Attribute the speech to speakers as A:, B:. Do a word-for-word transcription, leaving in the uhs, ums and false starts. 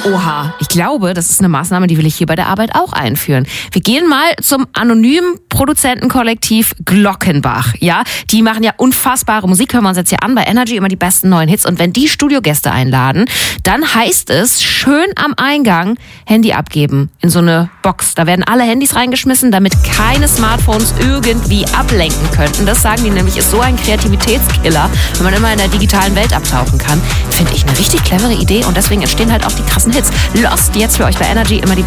A: Oha, ich glaube, das ist eine Maßnahme, die will ich hier bei der Arbeit auch einführen. Wir gehen mal zum anonymen Produzentenkollektiv Glockenbach. Ja, die machen ja unfassbare Musik, hören wir uns jetzt hier an, bei Energy immer die besten neuen Hits. Und wenn die Studiogäste einladen, dann heißt es, schön am Eingang Handy abgeben in so eine Box. Da werden alle Handys reingeschmissen, damit keine Smartphones irgendwie ablenken könnten. Das sagen die nämlich, ist so ein Kreativitätskiller, wenn man immer in der digitalen Welt abtauchen kann. Finde ich eine richtig clevere Idee und deswegen entstehen halt auch die krassen Hits. Lost jetzt für euch bei Energy, immer die